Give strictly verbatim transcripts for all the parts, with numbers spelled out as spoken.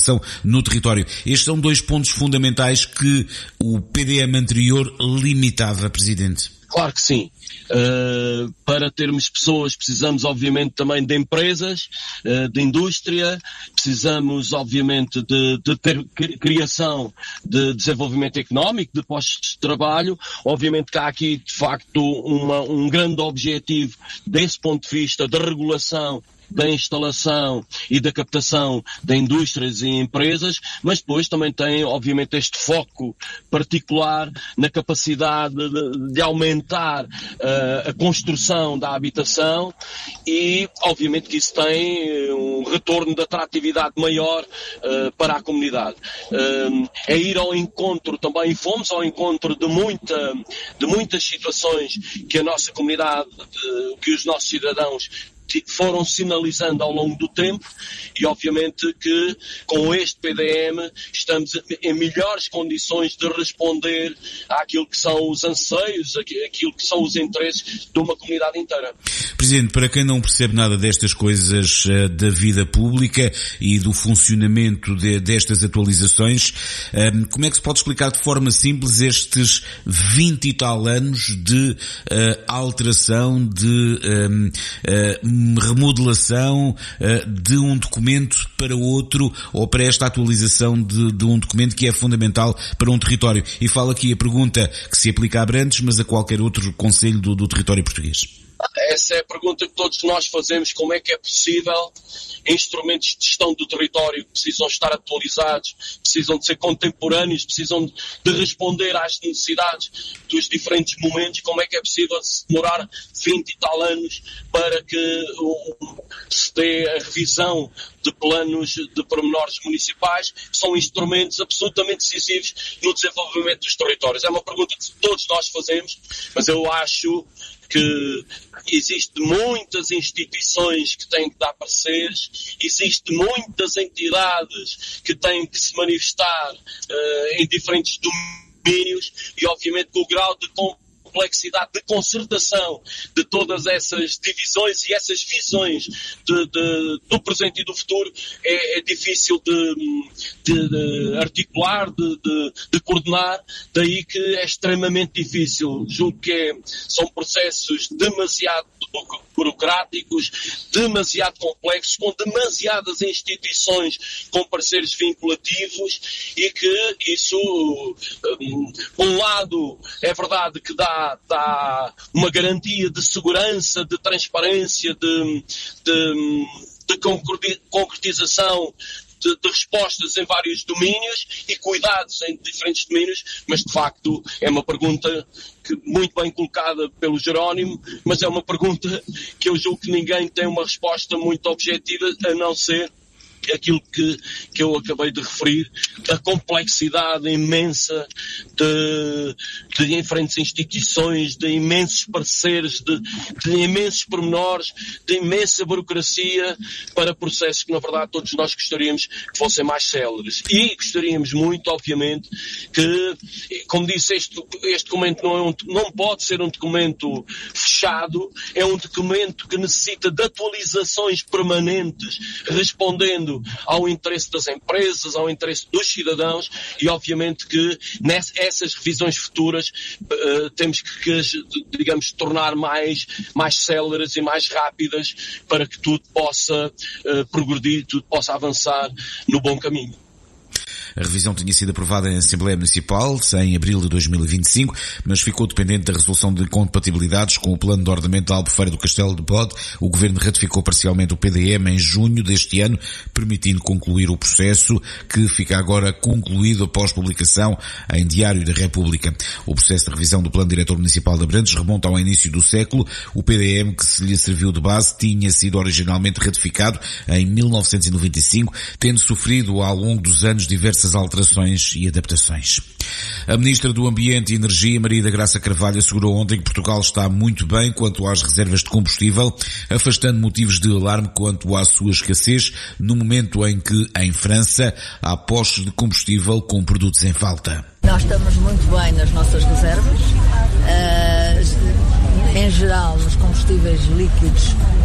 legislação no território. Estes são dois pontos fundamentais que o P D M anterior limitava, Presidente. Claro que sim. Uh, para termos pessoas precisamos obviamente também de empresas, uh, de indústria, precisamos obviamente de, de ter criação de desenvolvimento económico, de postos de trabalho. Obviamente que há aqui de facto uma, um grande objetivo desse ponto de vista de regulação da instalação e da captação de indústrias e empresas, mas depois também tem, obviamente, este foco particular na capacidade de, de aumentar uh, a construção da habitação e, obviamente, que isso tem um retorno de atratividade maior uh, para a comunidade. Uh, é ir ao encontro também, fomos ao encontro de, muita, de muitas situações que a nossa comunidade, de, que os nossos cidadãos foram sinalizando ao longo do tempo e obviamente que com este P D M estamos em melhores condições de responder àquilo que são os anseios, àquilo que são os interesses de uma comunidade inteira. Presidente, para quem não percebe nada destas coisas uh, da vida pública e do funcionamento de, destas atualizações, um, como é que se pode explicar de forma simples estes vinte e tal anos de uh, alteração, de um, uh, remodelação uh, de um documento para outro ou para esta atualização de, de um documento que é fundamental para um território? E falo aqui a pergunta que se aplica a Abrantes, mas a qualquer outro concelho do, do território português. Essa é a pergunta que todos nós fazemos, como é que é possível instrumentos de gestão do território que precisam estar atualizados, precisam de ser contemporâneos, precisam de responder às necessidades dos diferentes momentos, como é que é possível demorar vinte e tal anos para que um, se dê a revisão de planos de pormenores municipais, que são instrumentos absolutamente decisivos no desenvolvimento dos territórios. É uma pergunta que todos nós fazemos, mas eu acho que existem muitas instituições que têm que dar pareceres, existem muitas entidades que têm que se manifestar uh, em diferentes domínios e obviamente que o grau de complexidade de concertação de todas essas divisões e essas visões de, de, do presente e do futuro é, é difícil de, de, de articular, de, de, de coordenar, daí que é extremamente difícil. Julgo que é, são processos demasiado burocráticos, demasiado complexos, com demasiadas instituições com parceiros vinculativos e que isso, um, por um lado, é verdade que dá, dá uma garantia de segurança, de transparência, de, de, de concretização De, de respostas em vários domínios e cuidados em diferentes domínios, mas de facto é uma pergunta que, muito bem colocada pelo Jerónimo, mas é uma pergunta que eu julgo que ninguém tem uma resposta muito objetiva, a não ser aquilo que, que eu acabei de referir, da complexidade imensa de, de diferentes instituições, de imensos parceiros, de, de imensos pormenores, de imensa burocracia para processos que, na verdade, todos nós gostaríamos que fossem mais céleres. E gostaríamos muito, obviamente, que, como disse, este, este documento não, é um, não pode ser um documento fechado, é um documento que necessita de atualizações permanentes, respondendo ao interesse das empresas, ao interesse dos cidadãos e obviamente que nessas revisões futuras uh, temos que, que, digamos, tornar mais, mais céleres e mais rápidas para que tudo possa uh, progredir, tudo possa avançar no bom caminho. A revisão tinha sido aprovada em Assembleia Municipal em abril de dois mil e vinte e cinco, mas ficou dependente da resolução de compatibilidades com o Plano de Ordenamento da Albufeira do Castelo de Bode. O Governo ratificou parcialmente o P D M em junho deste ano, permitindo concluir o processo, que fica agora concluído após publicação em Diário da República. O processo de revisão do Plano Diretor Municipal de Abrantes remonta ao início do século. O P D M, que se lhe serviu de base, tinha sido originalmente ratificado em mil novecentos e noventa e cinco, tendo sofrido ao longo dos anos diversas alterações e adaptações. A Ministra do Ambiente e Energia, Maria da Graça Carvalho, assegurou ontem que Portugal está muito bem quanto às reservas de combustível, afastando motivos de alarme quanto à sua escassez, no momento em que, em França, há postos de combustível com produtos em falta. Nós estamos muito bem nas nossas reservas. Uh, em geral, nos combustíveis líquidos,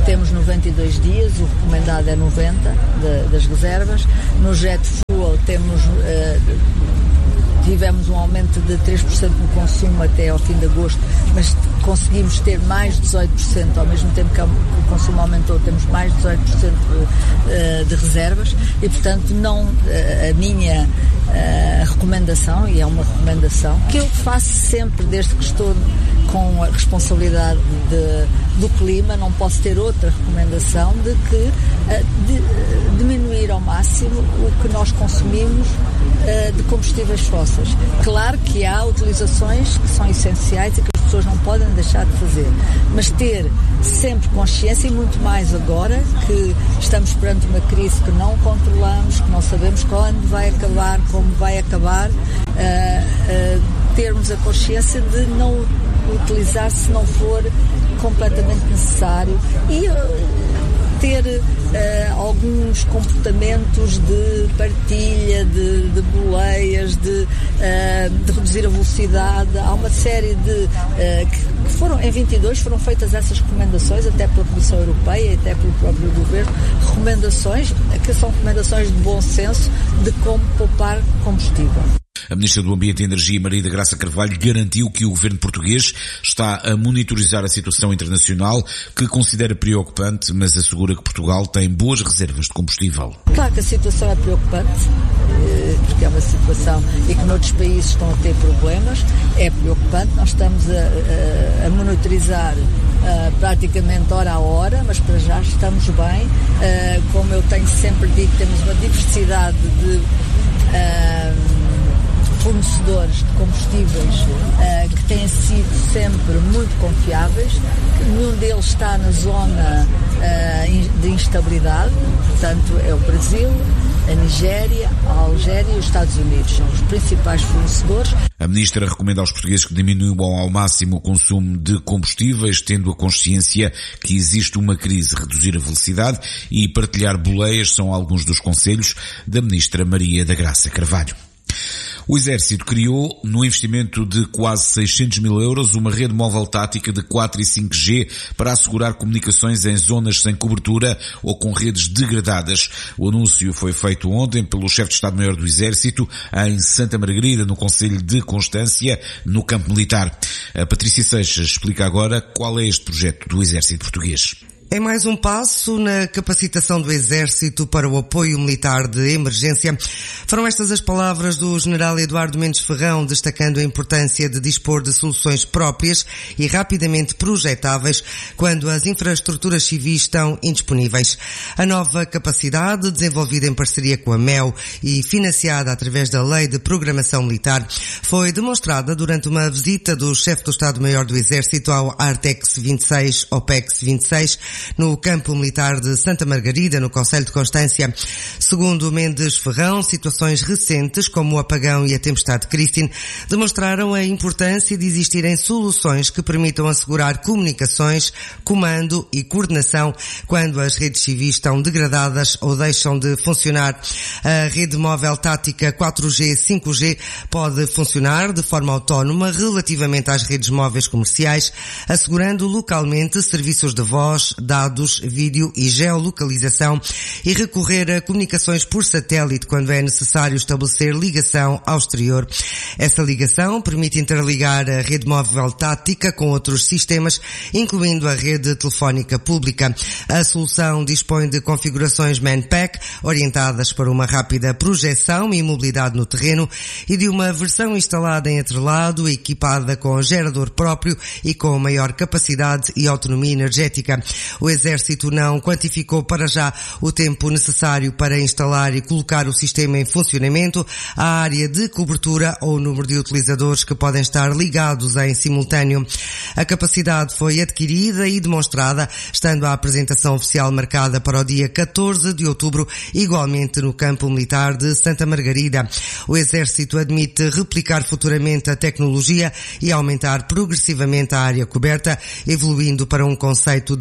temos noventa e dois dias, o recomendado é noventa de, das reservas. No jet fuel temos, uh, tivemos um aumento de três por cento no consumo até ao fim de agosto, mas conseguimos ter mais de dezoito por cento, ao mesmo tempo que o consumo aumentou, temos mais de dezoito por cento de, de reservas e, portanto, não a minha a recomendação, e é uma recomendação que eu faço sempre desde que estou com a responsabilidade de, do clima, não posso ter outra recomendação de que de, diminuir ao máximo o que nós consumimos de combustíveis fósseis. Claro que há utilizações que são essenciais e que as pessoas não podem deixar de fazer, mas ter sempre consciência, e muito mais agora que estamos perante uma crise que não controlamos, que não sabemos quando vai acabar, como vai acabar, uh, uh, termos a consciência de não utilizar se não for completamente necessário e uh, ter uh, alguns comportamentos de partilha, de, de boleias, de, uh, de reduzir a velocidade. Há uma série de uh, que, que foram, em vinte e dois foram feitas essas recomendações, até pela Comissão Europeia e até pelo próprio Governo, recomendações que são recomendações de bom senso de como poupar combustível. A Ministra do Ambiente e Energia, Maria da Graça Carvalho, garantiu que o governo português está a monitorizar a situação internacional, que considera preocupante, mas assegura que Portugal tem boas reservas de combustível. Claro que a situação é preocupante, porque é uma situação e que noutros países estão a ter problemas, é preocupante. Nós estamos a, a, a monitorizar uh, praticamente hora a hora, mas para já estamos bem. Uh, como eu tenho sempre dito, temos uma diversidade de Uh, fornecedores de combustíveis uh, que têm sido sempre muito confiáveis, que nenhum deles está na zona uh, de instabilidade, portanto é o Brasil, a Nigéria, a Algéria e os Estados Unidos, são os principais fornecedores. A Ministra recomenda aos portugueses que diminuam ao máximo o consumo de combustíveis, tendo a consciência que existe uma crise, reduzir a velocidade e partilhar boleias são alguns dos conselhos da Ministra Maria da Graça Carvalho. O Exército criou, no investimento de quase seiscentos mil euros, uma rede móvel tática de quatro e cinco G para assegurar comunicações em zonas sem cobertura ou com redes degradadas. O anúncio foi feito ontem pelo chefe de Estado-Maior do Exército em Santa Margarida, no Concelho de Constância, no campo militar. A Patrícia Seixas explica agora qual é este projeto do Exército Português. É mais um passo na capacitação do Exército para o apoio militar de emergência. Foram estas as palavras do General Eduardo Mendes Ferrão, destacando a importância de dispor de soluções próprias e rapidamente projetáveis quando as infraestruturas civis estão indisponíveis. A nova capacidade, desenvolvida em parceria com a M E L e financiada através da Lei de Programação Militar, foi demonstrada durante uma visita do chefe do Estado-Maior do Exército ao Artex vinte e seis, OPEX vinte e seis, no campo militar de Santa Margarida, no Concelho de Constância. Segundo Mendes Ferrão, situações recentes, como o apagão e a tempestade Christine, demonstraram a importância de existirem soluções que permitam assegurar comunicações, comando e coordenação quando as redes civis estão degradadas ou deixam de funcionar. A rede móvel tática quatro G, cinco G pode funcionar de forma autónoma relativamente às redes móveis comerciais, assegurando localmente serviços de voz, dados, vídeo e geolocalização e recorrer a comunicações por satélite quando é necessário estabelecer ligação ao exterior. Essa ligação permite interligar a rede móvel tática com outros sistemas, incluindo a rede telefónica pública. A solução dispõe de configurações Manpack, orientadas para uma rápida projeção e mobilidade no terreno, e de uma versão instalada em atrelado, equipada com gerador próprio e com maior capacidade e autonomia energética. O Exército não quantificou para já o tempo necessário para instalar e colocar o sistema em funcionamento, a área de cobertura ou o número de utilizadores que podem estar ligados em simultâneo. A capacidade foi adquirida e demonstrada, estando a apresentação oficial marcada para o dia catorze de outubro, igualmente no campo militar de Santa Margarida. O Exército admite replicar futuramente a tecnologia e aumentar progressivamente a área coberta, evoluindo para um conceito de bolha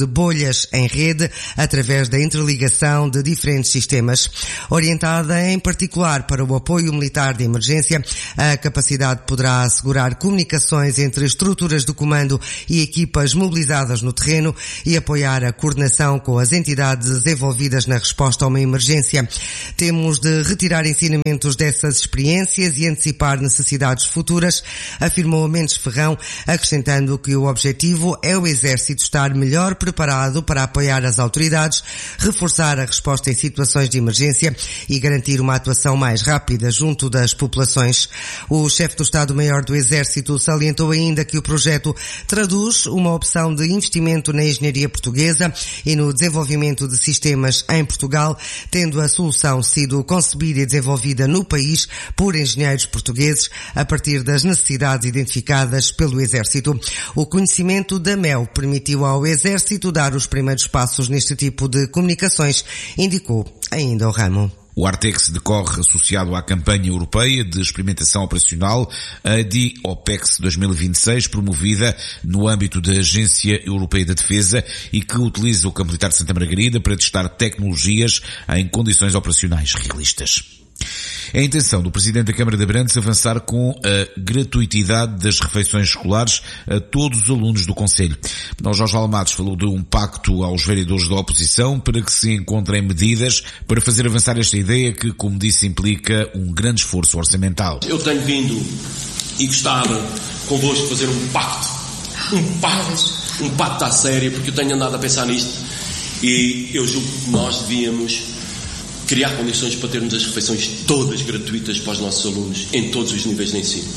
famílias em rede através da interligação de diferentes sistemas. Orientada em particular para o apoio militar de emergência, a capacidade poderá assegurar comunicações entre estruturas de comando e equipas mobilizadas no terreno e apoiar a coordenação com as entidades envolvidas na resposta a uma emergência. Temos de retirar ensinamentos dessas experiências e antecipar necessidades futuras, afirmou Mendes Ferrão, acrescentando que o objetivo é o Exército estar melhor preparado para apoiar as autoridades, reforçar a resposta em situações de emergência e garantir uma atuação mais rápida junto das populações. O chefe do Estado-Maior do Exército salientou ainda que o projeto traduz uma opção de investimento na engenharia portuguesa e no desenvolvimento de sistemas em Portugal, tendo a solução sido concebida e desenvolvida no país por engenheiros portugueses a partir das necessidades identificadas pelo Exército. O conhecimento da M E L permitiu ao Exército dar os primeiros passos neste tipo de comunicações, indicou ainda o ramo. O Artex decorre associado à campanha europeia de experimentação operacional, a D O P E X dois mil e vinte e seis, promovida no âmbito da Agência Europeia da Defesa e que utiliza o Campo Militar de Santa Margarida para testar tecnologias em condições operacionais realistas. É a intenção do Presidente da Câmara de Abrantes avançar com a gratuitidade das refeições escolares a todos os alunos do Concelho. Manuel Jorge Almados falou de um pacto aos vereadores da oposição para que se encontrem medidas para fazer avançar esta ideia que, como disse, implica um grande esforço orçamental. Eu tenho vindo e gostava convosco fazer um pacto, um pacto, um pacto à séria, porque eu tenho andado a pensar nisto e eu julgo que nós devíamos criar condições para termos as refeições todas gratuitas para os nossos alunos, em todos os níveis de ensino.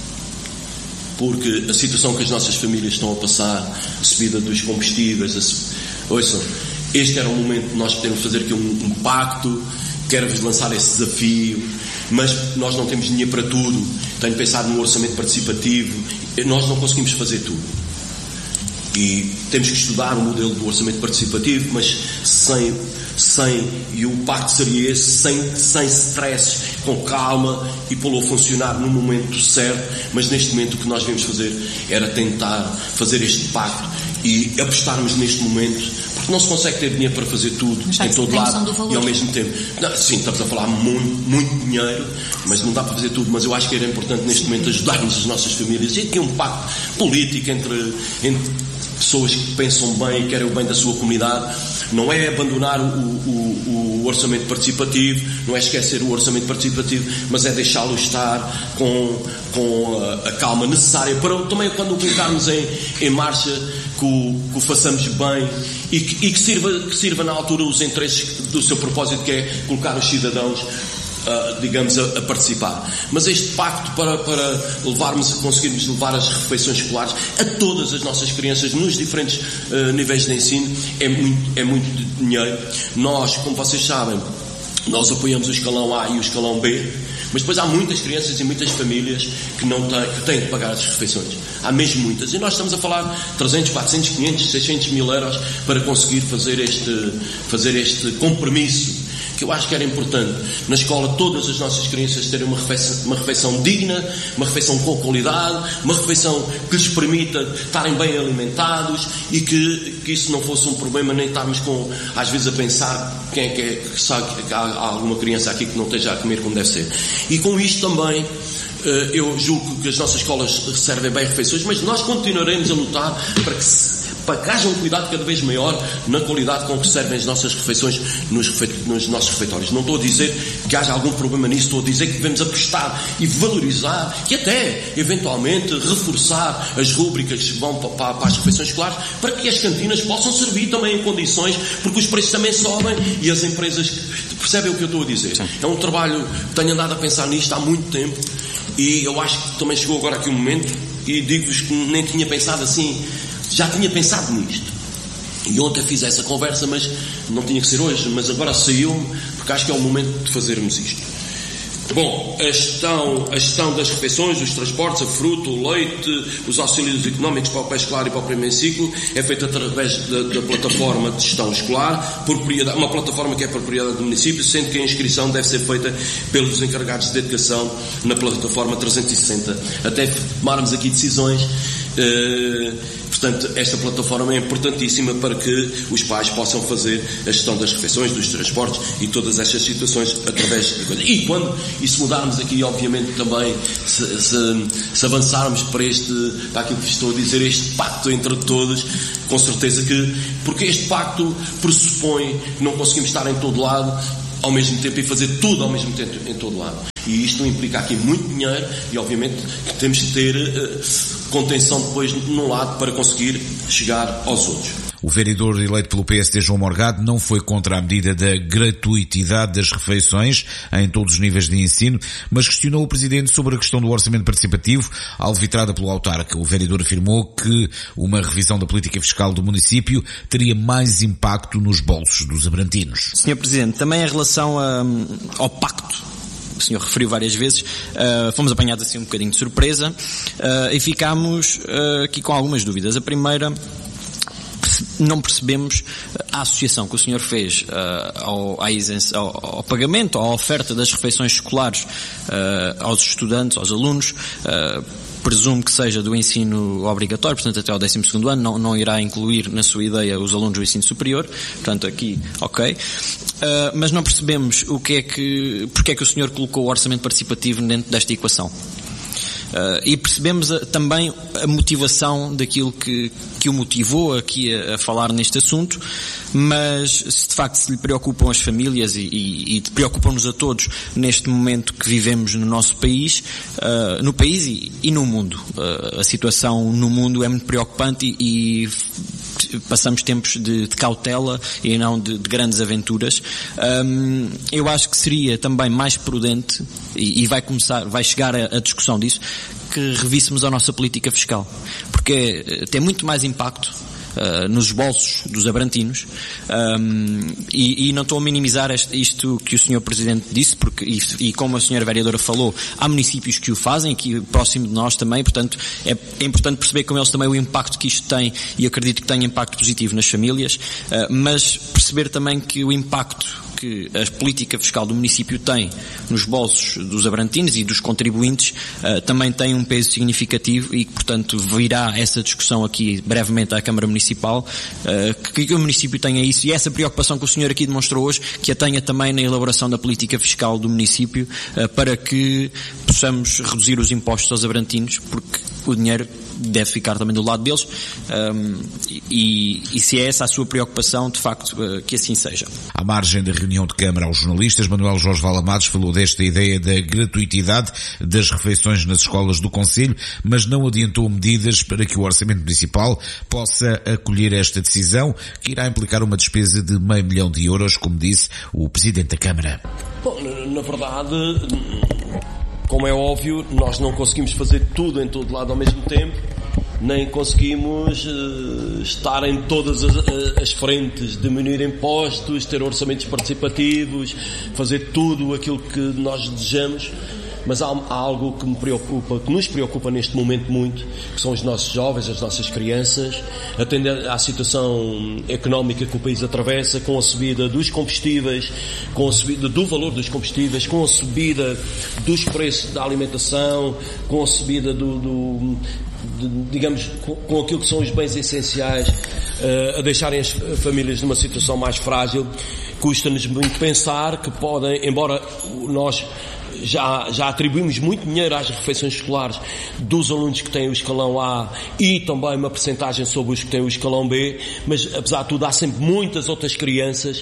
Porque a situação que as nossas famílias estão a passar, a subida dos combustíveis, a... ouçam, este era o momento de nós podermos fazer aqui um, um pacto, quero-vos lançar esse desafio, mas nós não temos dinheiro para tudo. Tenho pensado no orçamento participativo, nós não conseguimos fazer tudo. E temos que estudar o modelo do orçamento participativo, mas sem, sem, e o pacto seria esse, sem, sem stress, com calma e pô-lo a funcionar no momento certo, mas neste momento o que nós devemos fazer era tentar fazer este pacto e apostarmos neste momento, porque não se consegue ter dinheiro para fazer tudo em todo lado e ao mesmo tempo. Não, sim, estamos a falar muito, muito dinheiro, mas não dá para fazer tudo, mas eu acho que era importante neste momento ajudarmos as nossas famílias e ter um pacto político entre, entre pessoas que pensam bem e querem o bem da sua comunidade. Não é abandonar o, o, o orçamento participativo, não é esquecer o orçamento participativo, mas é deixá-lo estar com, com a, a calma necessária para também quando o colocarmos em, em marcha que o, que o façamos bem e que, e que sirva, que sirva na altura os interesses do seu propósito, que é colocar os cidadãos Uh, digamos, a, a participar. Mas este pacto para, para levarmos, conseguirmos levar as refeições escolares a todas as nossas crianças nos diferentes uh, níveis de ensino é muito, é muito dinheiro. Nós, como vocês sabem, nós apoiamos o escalão A e o escalão B, mas depois há muitas crianças e muitas famílias que não têm, que têm que pagar as refeições. Há mesmo muitas. E nós estamos a falar de trezentos, quatrocentos, quinhentos, seiscentos mil euros para conseguir fazer este, fazer este compromisso, que eu acho que era importante. Na escola todas as nossas crianças terem uma refeição, uma refeição digna, uma refeição com qualidade, uma refeição que lhes permita estarem bem alimentados e que, que isso não fosse um problema, nem estarmos com, às vezes a pensar quem é que, é, que sabe que há, há alguma criança aqui que não esteja a comer como deve ser. E com isto também eu julgo que as nossas escolas servem bem refeições, mas nós continuaremos a lutar para que se para que haja um cuidado cada vez maior na qualidade com que servem as nossas refeições nos, refe... nos nossos refeitórios. Não estou a dizer que haja algum problema nisso, estou a dizer que devemos apostar e valorizar e até, eventualmente, reforçar as rúbricas que vão para, para as refeições escolares para que as cantinas possam servir também em condições, porque os preços também sobem e as empresas percebem o que eu estou a dizer. Sim. É um trabalho, tenho andado a pensar nisto há muito tempo e eu acho que também chegou agora aqui um momento e digo-vos que nem tinha pensado assim. Já tinha pensado nisto. E ontem fiz essa conversa, mas não tinha que ser hoje. Mas agora saiu-me, porque acho que é o momento de fazermos isto. Bom, a gestão, a gestão das refeições, os transportes, a fruta, o leite, os auxílios económicos para o pré-escolar e para o primeiro ciclo é feita através da, da plataforma de gestão escolar, propriedade, uma plataforma que é propriedade do município, sendo que a inscrição deve ser feita pelos encarregados de educação na plataforma trezentos e sessenta. Até tomarmos aqui decisões Uh, Portanto, esta plataforma é importantíssima para que os pais possam fazer a gestão das refeições, dos transportes e todas estas situações através de coisas. E quando, e se mudarmos aqui, obviamente, também, se, se, se avançarmos para este, para aquilo que estou a dizer, este pacto entre todos, com certeza que, porque este pacto pressupõe que não conseguimos estar em todo lado ao mesmo tempo e fazer tudo ao mesmo tempo em todo lado. E isto implica aqui muito dinheiro e, obviamente, que temos que ter uh, contenção depois num lado para conseguir chegar aos outros. O vereador eleito pelo P S D, João Morgado, não foi contra a medida da gratuitidade das refeições em todos os níveis de ensino, mas questionou o Presidente sobre a questão do orçamento participativo, alvitrada pelo autarca. O vereador afirmou que uma revisão da política fiscal do município teria mais impacto nos bolsos dos abrantinos. senhor Presidente, também em relação a, ao pacto, o senhor referiu várias vezes, uh, fomos apanhados assim um bocadinho de surpresa uh, e ficámos uh, aqui com algumas dúvidas. A primeira, não percebemos a associação que o senhor fez uh, ao, à isenção, ao, ao pagamento, à oferta das refeições escolares uh, aos estudantes, aos alunos. Uh, presumo que seja do ensino obrigatório, portanto até ao décimo segundo ano, não, não irá incluir na sua ideia os alunos do ensino superior, portanto aqui, ok. Uh, mas não percebemos o que é que, porque é que o senhor colocou o orçamento participativo dentro desta equação. Uh, e percebemos a, também a motivação daquilo que, que o motivou aqui a, a falar neste assunto, mas se de facto se lhe preocupam as famílias e, e, e preocupam-nos a todos neste momento que vivemos no nosso país, uh, no país e, e no mundo. Uh, a situação no mundo é muito preocupante e, e passamos tempos de, de cautela e não de, de grandes aventuras. Um, eu acho que seria também mais prudente, e, e vai começar, vai chegar a, a discussão disso, que revíssemos a nossa política fiscal, porque tem muito mais impacto Uh, nos bolsos dos abrantinos, um, e, e não estou a minimizar este, isto que o senhor Presidente disse, porque, e, e como a senhora Vereadora falou, há municípios que o fazem, aqui próximo de nós também, portanto é, é importante perceber com eles também o impacto que isto tem, e acredito que tem impacto positivo nas famílias, uh, mas perceber também que o impacto que a política fiscal do município tem nos bolsos dos abrantinos e dos contribuintes uh, também tem um peso significativo e que, portanto, virá essa discussão aqui brevemente à Câmara Municipal, uh, que, que o município tenha isso e essa preocupação que o senhor aqui demonstrou hoje, que a tenha também na elaboração da política fiscal do município, uh, para que possamos reduzir os impostos aos abrantinos, porque o dinheiro deve ficar também do lado deles, um, e, e se é essa a sua preocupação, de facto, uh, que assim seja. À margem da reunião de Câmara aos jornalistas, Manuel Jorge Valamados falou desta ideia da gratuitidade das refeições nas escolas do concelho, mas não adiantou medidas para que o Orçamento Municipal possa acolher esta decisão, que irá implicar uma despesa de meio milhão de euros, como disse o Presidente da Câmara. Bom, na verdade, como é óbvio, nós não conseguimos fazer tudo em todo lado ao mesmo tempo, nem conseguimos uh, estar em todas as, as frentes, diminuir impostos, ter orçamentos participativos, fazer tudo aquilo que nós desejamos, mas há, há algo que me preocupa, que nos preocupa neste momento muito, que são os nossos jovens, as nossas crianças, atender à situação económica que o país atravessa, com a subida dos combustíveis, com a subida do valor dos combustíveis, com a subida dos preços da alimentação, com a subida do, do de, digamos, com, com aquilo que são os bens essenciais, uh, a deixarem as famílias numa situação mais frágil. Custa-nos muito pensar que podem, embora nós Já, já atribuímos muito dinheiro às refeições escolares dos alunos que têm o escalão A e também uma percentagem sobre os que têm o escalão B, mas apesar de tudo há sempre muitas outras crianças.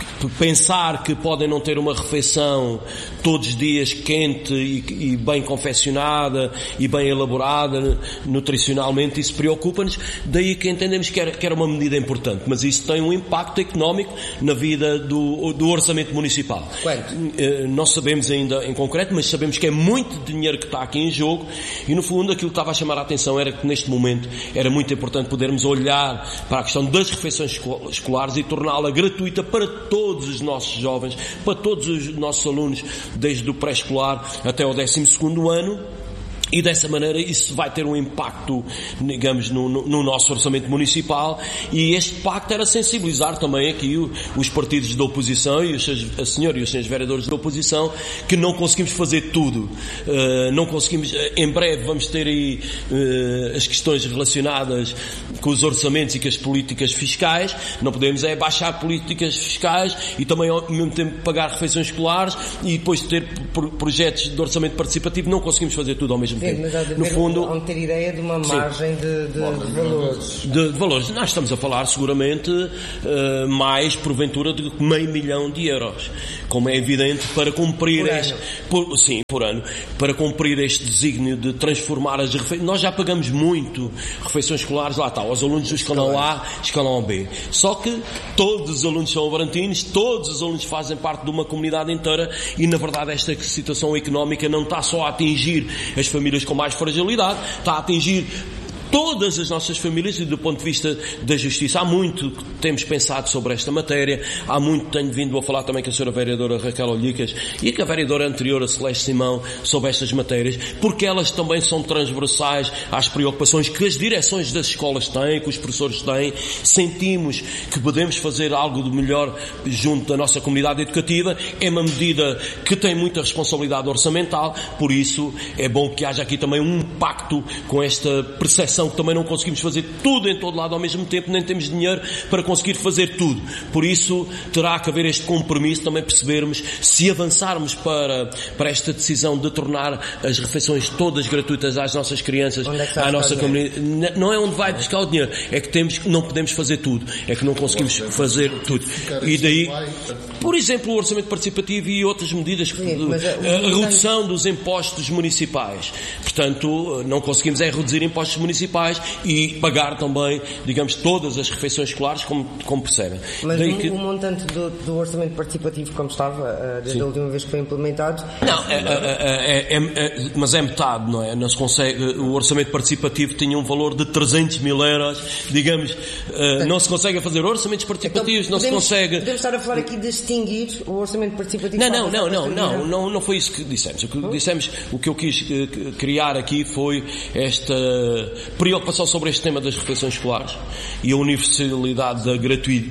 Pensar que podem não ter uma refeição todos os dias quente e, e bem confeccionada e bem elaborada nutricionalmente, isso preocupa-nos, daí que entendemos que era, que era uma medida importante, mas isso tem um impacto económico na vida do, do orçamento municipal. Quanto? Não sabemos ainda em concreto, mas sabemos que é muito dinheiro que está aqui em jogo e no fundo aquilo que estava a chamar a atenção era que neste momento era muito importante podermos olhar para a questão das refeições escolares e torná-la gratuita para todos todos os nossos jovens, para todos os nossos alunos, desde o pré-escolar até o décimo segundo ano, E dessa maneira isso vai ter um impacto, digamos, no, no, no nosso orçamento municipal, e este pacto era sensibilizar também aqui o, os partidos da oposição e os seus, a senhora e os senhores vereadores da oposição, que não conseguimos fazer tudo. Uh, não conseguimos, em breve vamos ter aí uh, as questões relacionadas com os orçamentos e com as políticas fiscais. Não podemos é baixar políticas fiscais e também ao mesmo tempo pagar refeições escolares e depois ter projetos de orçamento participativo. Não conseguimos fazer tudo ao mesmo Sim, mas há de no fundo, um, ter ideia de uma margem de, de, de valores. De, de valores. Nós estamos a falar seguramente uh, mais, porventura, de meio milhão de euros. Como é evidente, para cumprir por este, ano. Por, sim, por ano, para cumprir este desígnio de transformar as refeições. Nós já pagamos muito refeições escolares, lá está, aos alunos do escalão A, escalão B. Só que todos os alunos são abrantinos, todos os alunos fazem parte de uma comunidade inteira e, na verdade, esta situação económica não está só a atingir as famílias com mais fragilidade, está a atingir todas as nossas famílias, e do ponto de vista da justiça há muito que temos pensado sobre esta matéria, há muito tenho vindo a falar também com a senhora vereadora Raquel Olhicas e com a vereadora anterior, a Celeste Simão, sobre estas matérias, porque elas também são transversais às preocupações que as direções das escolas têm, que os professores têm. Sentimos que podemos fazer algo de melhor junto da nossa comunidade educativa. É uma medida que tem muita responsabilidade orçamental, por isso é bom que haja aqui também um pacto com esta percepção que também não conseguimos fazer tudo em todo lado ao mesmo tempo, nem temos dinheiro para conseguir fazer tudo. Por isso terá que haver este compromisso, também percebermos se avançarmos para, para esta decisão de tornar as refeições todas gratuitas às nossas crianças, é à nossa comunidade. Não é onde vai buscar o dinheiro, é que temos, não podemos fazer tudo, é que não conseguimos fazer tudo. E daí, por exemplo, o orçamento participativo e outras medidas, Sim, a, a redução dos impostos municipais. Portanto, não conseguimos é reduzir impostos municipais e pagar também, digamos, todas as refeições escolares, como, como percebem. Mas Daí o, que... o montante do, do orçamento participativo, como estava, desde Sim. a última vez que foi implementado... Não, é, é, é, é, mas é metade, não é? Não se consegue, o orçamento participativo tinha um valor de trezentos mil euros, digamos, Portanto, não se consegue fazer orçamentos participativos, então, podemos, não se consegue... Podemos estar a falar aqui de extinguir o orçamento participativo... Não, não, não, não, não, não, não foi isso que dissemos. O que dissemos, o que eu quis criar aqui foi esta preocupação sobre este tema das refeições escolares e a universalidade da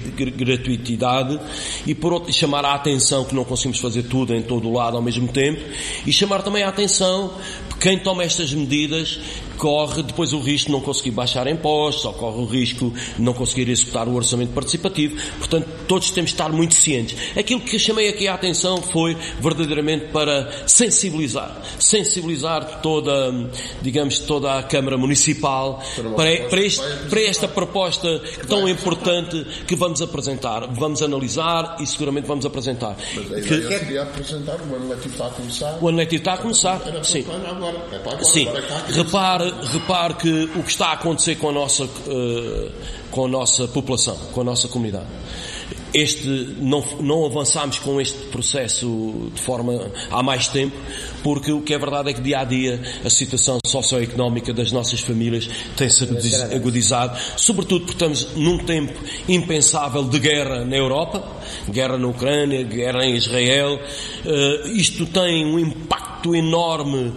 gratuitidade, e por outro, chamar a atenção que não conseguimos fazer tudo em todo o lado ao mesmo tempo, e chamar também a atenção quem toma estas medidas corre depois o risco de não conseguir baixar impostos, ou corre o risco de não conseguir executar o orçamento participativo. Portanto, todos temos de estar muito cientes. Aquilo que chamei aqui a atenção foi verdadeiramente para sensibilizar, sensibilizar toda, digamos, toda a Câmara Municipal para, para, este, para esta proposta tão importante que vamos apresentar. Vamos analisar e seguramente vamos apresentar. Mas a ideia que, seria apresentar, o ano letivo está a começar. O ano letivo está a começar, sim. Sim, repare, repare que o que está a acontecer com a nossa, uh, com a nossa população, com a nossa comunidade. Este, não, não avançámos com este processo de forma há mais tempo, porque o que é verdade é que dia a dia a situação socioeconómica das nossas famílias tem-se agudizado, sobretudo porque estamos num tempo impensável de guerra na Europa, guerra na Ucrânia, guerra em Israel. Uh, isto tem um impacto enorme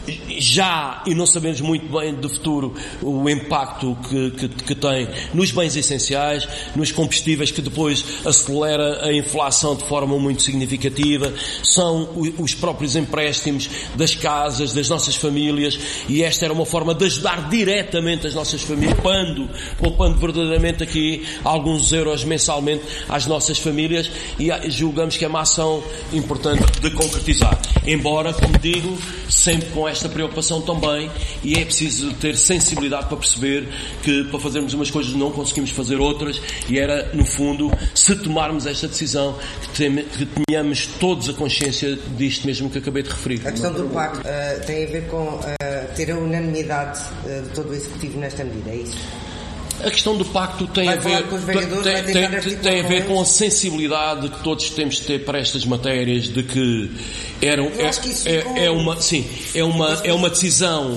já, e não sabemos muito bem do futuro o impacto que, que, que tem nos bens essenciais, nos combustíveis, que depois acelera a inflação de forma muito significativa. São os próprios empréstimos das casas, das nossas famílias, e esta era uma forma de ajudar diretamente as nossas famílias, poupando, poupando verdadeiramente aqui alguns euros mensalmente às nossas famílias, e julgamos que é uma ação importante de concretizar. Embora, como digo, sempre com esta preocupação também, e é preciso ter sensibilidade para perceber que para fazermos umas coisas não conseguimos fazer outras, e era, no fundo, se tomarmos esta decisão, que, tem, que tenhamos todos a consciência disto mesmo que acabei de referir. A questão do pacto uh, tem a ver com uh, ter a unanimidade uh, de todo o Executivo nesta medida, é isso? A questão do pacto tem a ver, tem, tem, tem a ver com a sensibilidade que todos temos de ter para estas matérias, de que era, é, é, é uma, sim, é uma, é uma decisão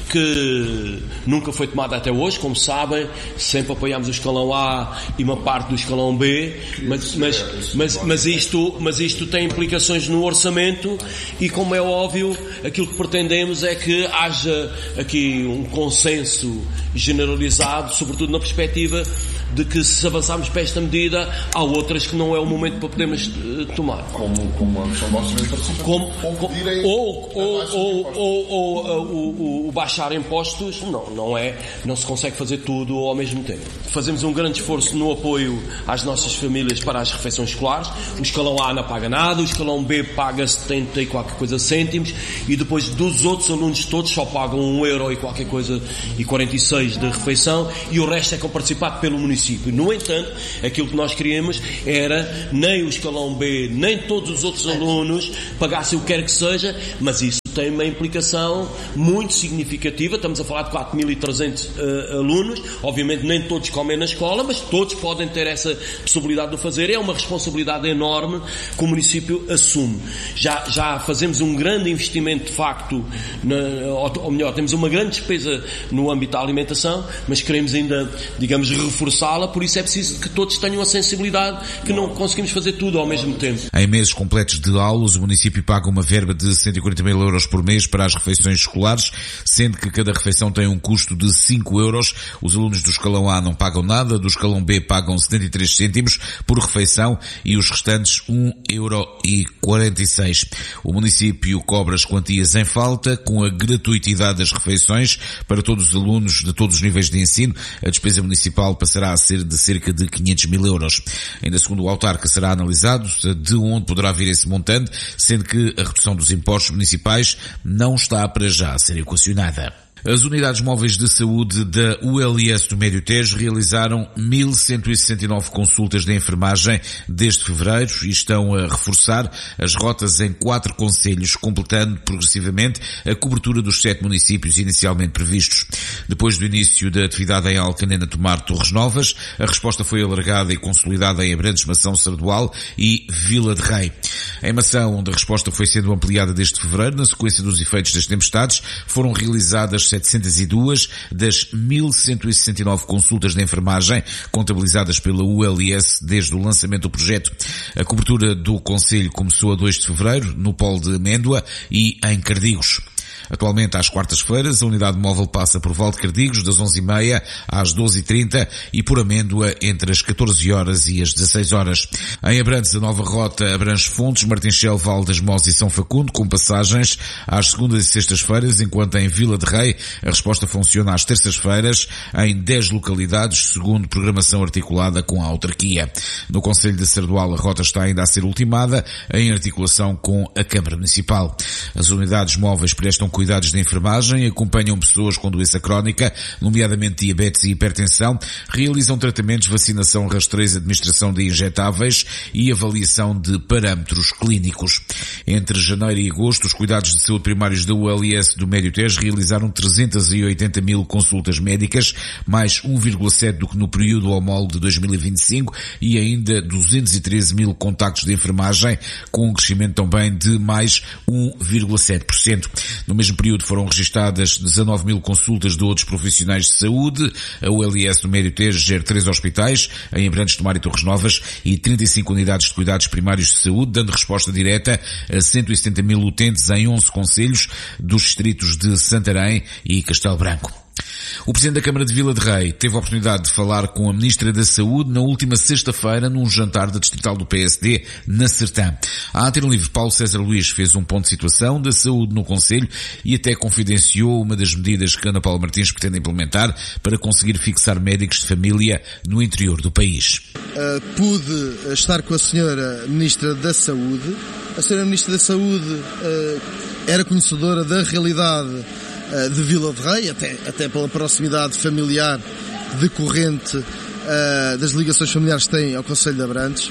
que nunca foi tomada até hoje, como sabem, sempre apoiámos o escalão A e uma parte do escalão B, mas, mas, mas, mas, isto, mas isto tem implicações no orçamento e, como é óbvio, aquilo que pretendemos é que haja aqui um consenso generalizado, sobretudo na perspectiva de que, se avançarmos para esta medida, há outras que não é o momento para podermos uh, tomar. Como, como a São Participativa. Como, como, ou ou, ou, ou, ou uh, o, o baixar impostos, não, não é, não se consegue fazer tudo ao mesmo tempo. Fazemos um grande esforço no apoio às nossas famílias para as refeições escolares. O escalão A não paga nada, o escalão B paga setenta e qualquer coisa cêntimos, e depois dos outros alunos todos só pagam um euro e qualquer coisa e quarenta e seis de refeição, e o resto é comparticipado pelo município. No entanto, aquilo que nós queríamos era nem o escalão B, nem todos os outros alunos pagassem o que quer que seja, mas isso tem uma implicação muito significativa. Estamos a falar de quatro mil e trezentos uh, alunos, obviamente nem todos comem na escola, mas todos podem ter essa possibilidade de o fazer. É uma responsabilidade enorme que o município assume. Já, já fazemos um grande investimento, de facto, na, ou melhor, temos uma grande despesa no âmbito da alimentação, mas queremos ainda, digamos, reforçá-la, por isso é preciso que todos tenham a sensibilidade que não conseguimos fazer tudo ao mesmo tempo. Em meses completos de aulas, o município paga uma verba de cento e quarenta mil euros por mês para as refeições escolares, sendo que cada refeição tem um custo de cinco euros. Os alunos do escalão A não pagam nada, do escalão B pagam setenta e três cêntimos por refeição e os restantes um euro e quarenta e seis. O município cobra as quantias em falta, com a gratuitidade das refeições para todos os alunos de todos os níveis de ensino. A despesa municipal passará a ser de cerca de quinhentos mil euros. Ainda segundo o autarca, será analisado de onde poderá vir esse montante, sendo que a redução dos impostos municipais não está para já a ser equacionada. As unidades móveis de saúde da U L I S do Médio Tejo realizaram mil cento e sessenta e nove consultas de enfermagem desde fevereiro e estão a reforçar as rotas em quatro concelhos, completando progressivamente a cobertura dos sete municípios inicialmente previstos. Depois do início da atividade em Alcanena, Tomar, Torres Novas, a resposta foi alargada e consolidada em Abrantes, Mação, Sardual e Vila de Rei. Em Mação, onde a resposta foi sendo ampliada desde fevereiro, na sequência dos efeitos das tempestades, foram realizadas setecentos e dois das mil cento e sessenta e nove consultas de enfermagem contabilizadas pela U L I S desde o lançamento do projeto. A cobertura do concelho começou a dois de fevereiro, no polo de Amêndoa e em Cardigos. Atualmente, às quartas-feiras, a unidade móvel passa por Val de Cardigos das onze e meia às doze e trinta e por Amêndoa entre as catorze horas e as dezasseis horas. Em Abrantes, a nova rota abrange Fontes, Martinchel, Val das Mós e São Facundo, com passagens às segundas e sextas-feiras, enquanto em Vila de Rei a resposta funciona às terças-feiras em dez localidades, segundo programação articulada com a autarquia. No concelho de Sardual, a rota está ainda a ser ultimada em articulação com a Câmara Municipal. As unidades móveis prestam cuidados de enfermagem, acompanham pessoas com doença crónica, nomeadamente diabetes e hipertensão, realizam tratamentos, vacinação, rastreios, administração de injetáveis e avaliação de parâmetros clínicos. Entre janeiro e agosto, os cuidados de saúde primários da U L I S do Médio Tejo realizaram trezentas e oitenta mil consultas médicas, mais um vírgula sete por cento do que no período homólogo de dois mil e vinte e cinco, e ainda duzentos e treze mil contactos de enfermagem, com um crescimento também de mais um vírgula sete por cento. No mesmo período foram registadas dezanove mil consultas de outros profissionais de saúde. A U L I S do Médio Tejo gera três hospitais, em Abrantes, Tomar e Torres Novas, e trinta e cinco unidades de cuidados primários de saúde, dando resposta direta a cento e setenta mil utentes em onze concelhos dos distritos de Santarém e Castelo Branco. O Presidente da Câmara de Vila de Rei teve a oportunidade de falar com a Ministra da Saúde na última sexta-feira num jantar da distrital do P S D na Sertã. A Antena Livre, Paulo César Luís fez um ponto de situação da saúde no Conselho e até confidenciou uma das medidas que Ana Paula Martins pretende implementar para conseguir fixar médicos de família no interior do país. Uh, pude estar com a senhora Ministra da Saúde. A senhora Ministra da Saúde uh, era conhecedora da realidade de Vila de Rei, até, até pela proximidade familiar decorrente uh, das ligações familiares que tem ao Concelho de Abrantes. Uh,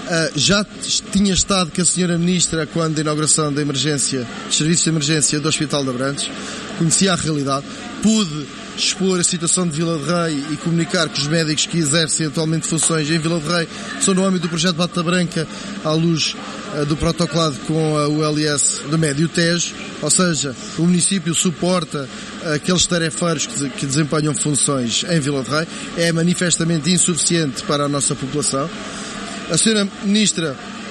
já tinha estado com a senhora Ministra quando da inauguração da emergência, dos serviços de emergência do Hospital de Abrantes, conhecia a realidade, pude expor a situação de Vila de Rei e comunicar que os médicos que exercem atualmente funções em Vila de Rei são no âmbito do projeto Bata Branca, à luz uh, do protocolado com a U L S do Médio Tejo, ou seja, o município suporta aqueles tarefeiros que, que desempenham funções em Vila de Rei, é manifestamente insuficiente para a nossa população. A senhora Ministra,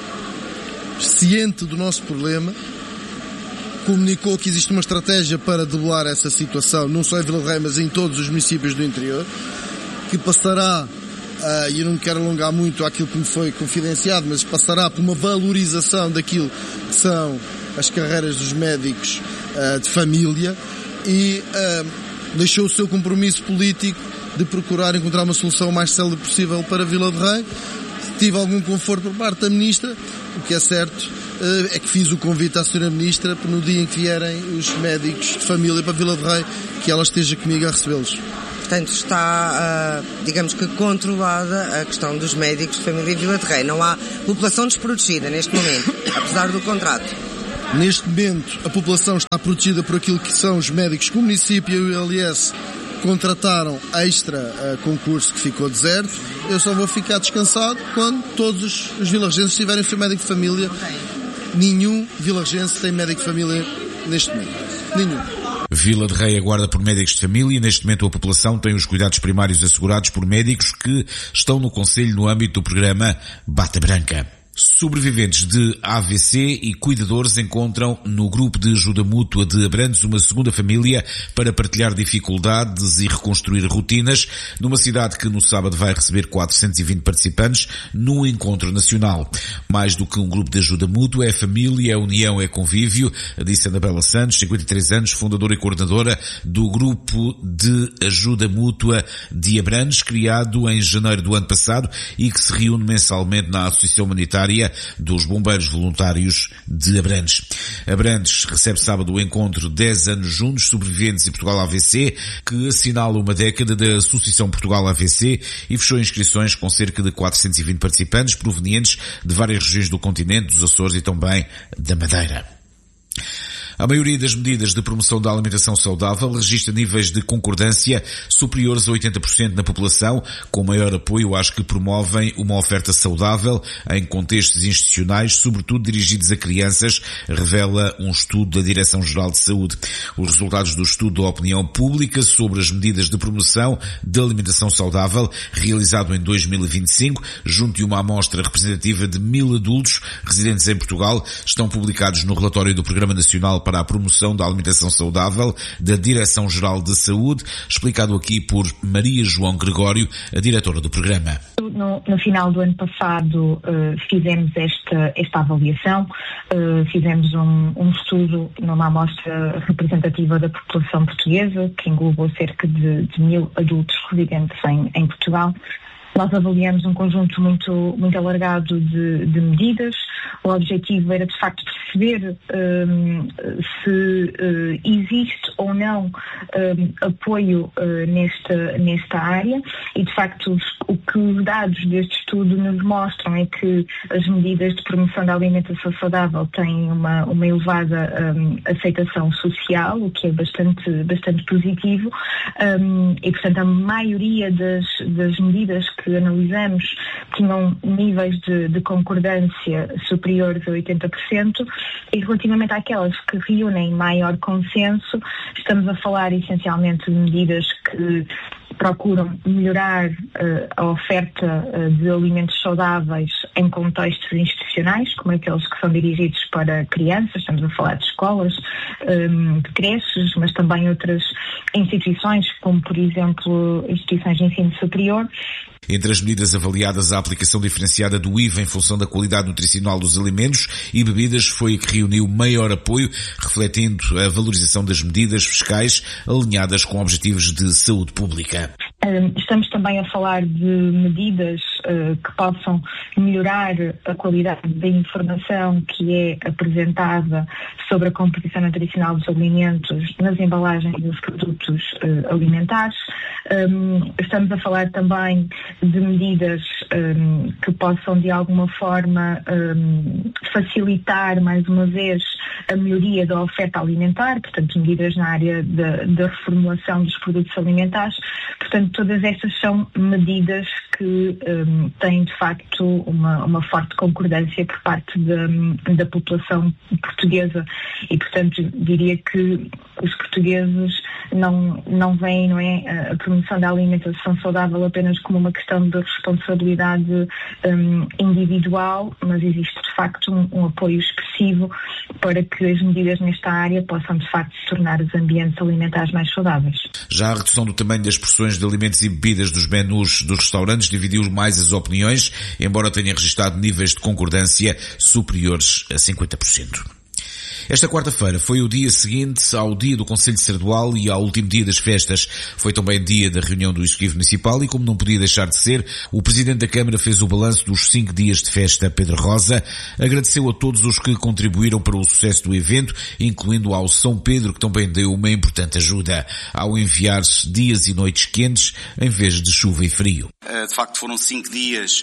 ciente do nosso problema, comunicou que existe uma estratégia para debelar essa situação, não só em Vila de Rei, mas em todos os municípios do interior, que passará, uh, e eu não quero alongar muito aquilo que me foi confidenciado, mas passará por uma valorização daquilo que são as carreiras dos médicos uh, de família e uh, deixou o seu compromisso político de procurar encontrar uma solução o mais célere possível para Vila de Rei. Tive algum conforto por parte da Ministra, o que é certo é que fiz o convite à senhora Ministra para no dia em que vierem os médicos de família para Vila de Rei, que ela esteja comigo a recebê-los. Portanto, está, digamos que, controlada a questão dos médicos de família em Vila de Rei. Não há população desprotegida neste momento, apesar do contrato. Neste momento, a população está protegida por aquilo que são os médicos que o município e o U L S contrataram extra uh, concurso que ficou deserto. Eu só vou ficar descansado quando todos os, os vilarejenses tiverem o seu médico de família. Nenhum vilarejense tem médico de família neste momento. Nenhum. Vila de Rei aguarda por médicos de família. Neste momento a população tem os cuidados primários assegurados por médicos que estão no concelho no âmbito do programa Bata Branca. Sobreviventes de A V C e cuidadores encontram no grupo de ajuda mútua de Abrantes uma segunda família para partilhar dificuldades e reconstruir rotinas numa cidade que no sábado vai receber quatrocentos e vinte participantes num encontro nacional. Mais do que um grupo de ajuda mútua, é família, é união, é convívio, disse Anabela Santos, cinquenta e três anos, fundadora e coordenadora do grupo de ajuda mútua de Abrantes, criado em janeiro do ano passado e que se reúne mensalmente na Associação Humanitária dos Bombeiros Voluntários de Abrantes. Abrantes recebe sábado o encontro dez anos juntos, sobreviventes e Portugal A V C, que assinala uma década da Associação Portugal A V C e fechou inscrições com cerca de quatrocentos e vinte participantes provenientes de várias regiões do continente, dos Açores e também da Madeira. A maioria das medidas de promoção da alimentação saudável registra níveis de concordância superiores a oitenta por cento na população, com maior apoio às que promovem uma oferta saudável em contextos institucionais, sobretudo dirigidos a crianças, revela um estudo da Direção-Geral de Saúde. Os resultados do estudo da opinião pública sobre as medidas de promoção da alimentação saudável, realizado em dois mil e vinte e cinco, junto de uma amostra representativa de mil adultos residentes em Portugal, estão publicados no relatório do Programa Nacional para a Promoção da Alimentação Saudável da Direção-Geral de Saúde, explicado aqui por Maria João Gregório, a diretora do programa. No, no final do ano passado uh, fizemos esta, esta avaliação, uh, fizemos um, um estudo numa amostra representativa da população portuguesa, que englobou cerca de, de mil adultos residentes em, em Portugal. Nós avaliamos um conjunto muito, muito alargado de, de medidas. O objetivo era, de facto, perceber um, se uh, existe ou não um, apoio uh, nesta, nesta área e, de facto, os, o que os dados deste estudo nos mostram é que as medidas de promoção da alimentação saudável têm uma, uma elevada um, aceitação social, o que é bastante, bastante positivo um, e, portanto, a maioria das, das medidas que que analisamos tinham níveis de, de concordância superiores a oitenta por cento e relativamente àquelas que reúnem maior consenso, estamos a falar essencialmente de medidas que procuram melhorar uh, a oferta uh, de alimentos saudáveis em contextos institucionais, como aqueles que são dirigidos para crianças, estamos a falar de escolas, um, de creches, mas também outras instituições, como por exemplo instituições de ensino superior. Entre as medidas avaliadas, a aplicação diferenciada do I V A em função da qualidade nutricional dos alimentos e bebidas foi a que reuniu maior apoio, refletindo a valorização das medidas fiscais alinhadas com objetivos de saúde pública. Estamos também a falar de medidas uh, que possam melhorar a qualidade da informação que é apresentada sobre a composição nutricional dos alimentos nas embalagens dos produtos uh, alimentares. Um, estamos a falar também de medidas um, que possam de alguma forma um, facilitar, mais uma vez, a melhoria da oferta alimentar, portanto, medidas na área da, da reformulação dos produtos alimentares. Portanto, todas estas são medidas que um, têm, de facto, uma, uma forte concordância por parte da, da população portuguesa e, portanto, diria que os portugueses não, não veem, não é, a promoção da alimentação saudável apenas como uma questão de responsabilidade um, individual, mas existe, de facto, um, um apoio expressivo para que as medidas nesta área possam, de facto, tornar os ambientes alimentares mais saudáveis. Já a redução do tamanho das porções de alimentos e bebidas dos menus dos restaurantes dividiu mais as opiniões, embora tenha registrado níveis de concordância superiores a cinquenta por cento. Esta quarta-feira foi o dia seguinte ao dia do Conselho Estadual e ao último dia das festas. Foi também dia da reunião do Executivo Municipal e, como não podia deixar de ser, o Presidente da Câmara fez o balanço dos cinco dias de festa. Pedro Rosa agradeceu a todos os que contribuíram para o sucesso do evento, incluindo ao São Pedro, que também deu uma importante ajuda ao enviar dias e noites quentes em vez de chuva e frio. De facto foram cinco dias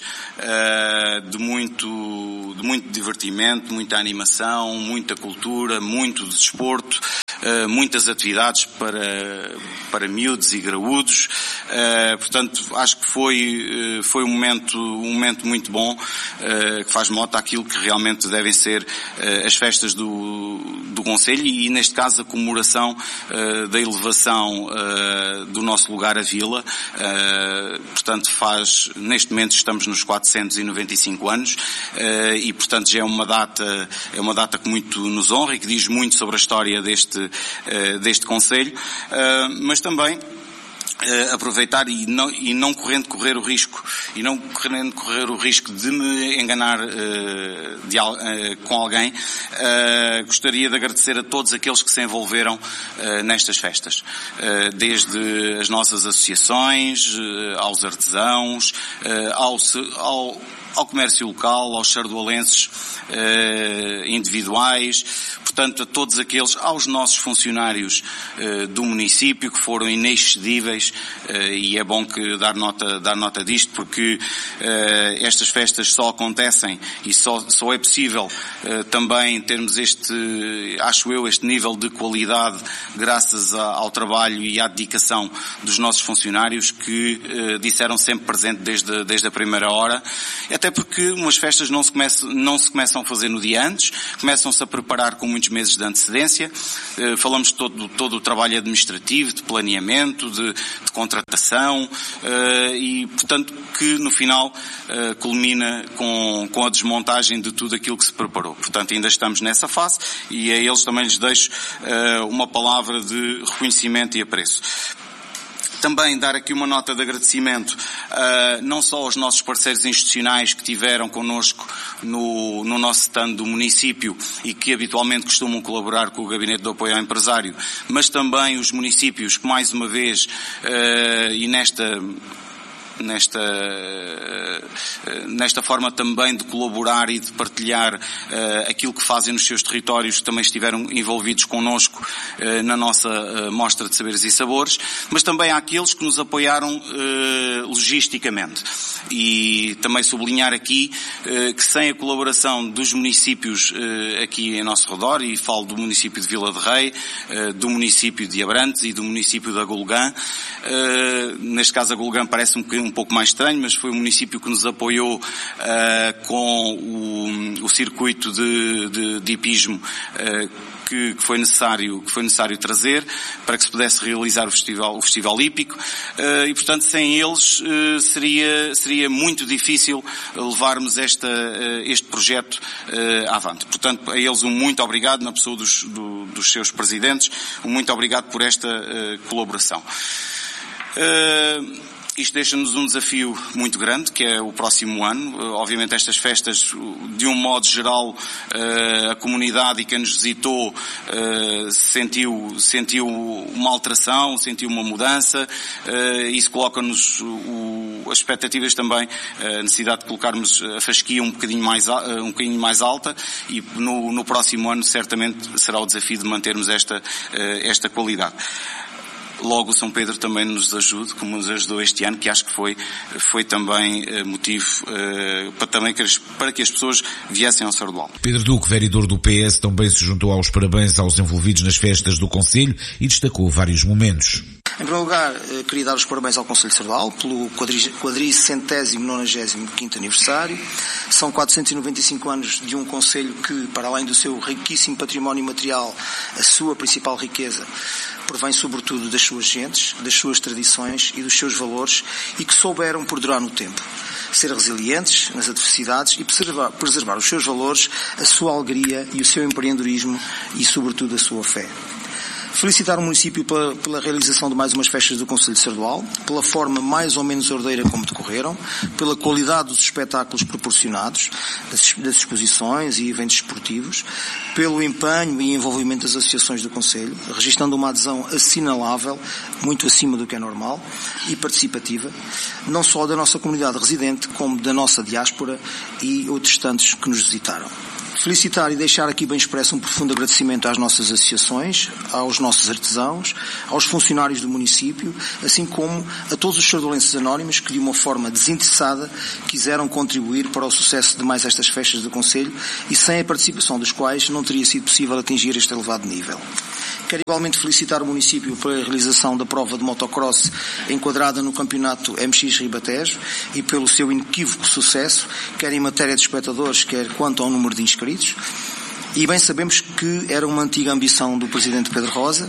uh, de muito, de muito divertimento, muita animação, muita cultura, muito desporto, uh, muitas atividades para, para miúdos e graúdos. Uh, portanto, acho que foi, uh, foi um momento, um momento muito bom, uh, que faz nota àquilo que realmente devem ser uh, as festas do, do Conselho e, neste caso, a comemoração uh, da elevação uh, do nosso lugar à Vila. Uh, portanto, faz, neste momento estamos nos quatrocentos e noventa e cinco anos uh, e, portanto, já é uma data, é uma data que muito nos honra e que diz muito sobre a história deste, uh, deste Conselho, uh, mas também Uh, aproveitar e não, e não correndo correr o risco e não correndo correr o risco de me enganar uh, de, uh, com alguém, uh, gostaria de agradecer a todos aqueles que se envolveram uh, nestas festas, uh, desde as nossas associações, uh, aos artesãos, uh, ao, ao ao comércio local, aos sardoalenses uh, individuais, portanto a todos aqueles, aos nossos funcionários uh, do município que foram inexcedíveis uh, e é bom que dar nota, dar nota disto porque uh, estas festas só acontecem e só, só é possível uh, também termos este, acho eu, este nível de qualidade graças a, ao trabalho e à dedicação dos nossos funcionários que uh, disseram sempre presente desde, desde a primeira hora. Até porque umas festas não se, começam, não se começam a fazer no dia antes, começam-se a preparar com muitos meses de antecedência. Uh, falamos de todo, todo o trabalho administrativo, de planeamento, de, de contratação uh, e, portanto, que no final uh, culmina com, com a desmontagem de tudo aquilo que se preparou. Portanto, ainda estamos nessa fase e a eles também lhes deixo uh, uma palavra de reconhecimento e apreço. Também dar aqui uma nota de agradecimento uh, não só aos nossos parceiros institucionais que tiveram connosco no, no nosso stand do município e que habitualmente costumam colaborar com o Gabinete de Apoio ao Empresário, mas também os municípios que mais uma vez uh, e nesta nesta nesta forma também de colaborar e de partilhar uh, aquilo que fazem nos seus territórios, que também estiveram envolvidos connosco uh, na nossa uh, mostra de saberes e sabores, mas também há aqueles que nos apoiaram uh, logisticamente. E também sublinhar aqui uh, que sem a colaboração dos municípios uh, aqui em nosso redor, e falo do município de Vila de Rei, uh, do município de Abrantes e do município de Agulgã, uh, neste caso Agulgã parece um bocadinho um pouco mais estranho, mas foi o município que nos apoiou uh, com o, o circuito de, de, de hipismo uh, que, que foi necessário, que foi necessário trazer para que se pudesse realizar o festival, o festival hípico uh, e, portanto, sem eles uh, seria, seria muito difícil levarmos esta, uh, este projeto uh, avante. Portanto, a eles um muito obrigado na pessoa dos, do, dos seus presidentes, um muito obrigado por esta uh, colaboração. Uh, Isto deixa-nos um desafio muito grande, que é o próximo ano. Obviamente estas festas, de um modo geral, a comunidade e quem nos visitou sentiu, sentiu uma alteração, sentiu uma mudança. Isso coloca-nos as expectativas também, a necessidade de colocarmos a fasquia um bocadinho mais, um bocadinho mais alta, e no, no próximo ano certamente será o desafio de mantermos esta, esta qualidade. Logo o São Pedro também nos ajude, como nos ajudou este ano, que acho que foi, foi também uh, motivo uh, para, também que as, para que as pessoas viessem ao Sardual. Pedro Duque, vereador do P S, também se juntou aos parabéns aos envolvidos nas festas do Concelho e destacou vários momentos. Em primeiro lugar, queria dar os parabéns ao Concelho de Sardual pelo quadricentésimo nonagésimo quinto aniversário. São quatrocentos e noventa e cinco anos de um Concelho que, para além do seu riquíssimo património material, a sua principal riqueza provém sobretudo das suas gentes, das suas tradições e dos seus valores, e que souberam perdurar no tempo. Ser resilientes nas adversidades e preservar, preservar os seus valores, a sua alegria e o seu empreendedorismo e, sobretudo, a sua fé. Felicitar o município pela, pela realização de mais umas festas do Concelho de Sardual, pela forma mais ou menos ordeira como decorreram, pela qualidade dos espetáculos proporcionados, das, das exposições e eventos esportivos, pelo empenho e envolvimento das associações do Concelho, registrando uma adesão assinalável, muito acima do que é normal, e participativa, não só da nossa comunidade residente, como da nossa diáspora e outros tantos que nos visitaram. Felicitar e deixar aqui bem expresso um profundo agradecimento às nossas associações, aos nossos artesãos, aos funcionários do município, assim como a todos os sardulenses anónimos que de uma forma desinteressada quiseram contribuir para o sucesso de mais estas festas do Concelho e sem a participação dos quais não teria sido possível atingir este elevado nível. Quero igualmente felicitar o município pela realização da prova de motocross enquadrada no campeonato M X Ribatejo e pelo seu inequívoco sucesso, quer em matéria de espectadores, quer quanto ao número de inscritos. E bem sabemos que era uma antiga ambição do Presidente Pedro Rosa,